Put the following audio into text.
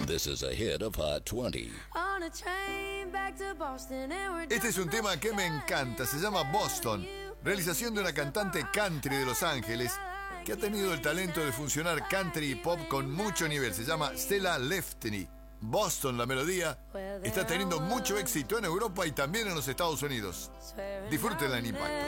This is a hit of Hot 20. Este es un tema que me encanta, se llama Boston, realización de una cantante country de Los Ángeles que ha tenido el talento de funcionar country y pop con mucho nivel. Se llama Stella Lefty. Boston, la melodía, está teniendo mucho éxito en Europa y también en los Estados Unidos. Disfrútenla en Impacto.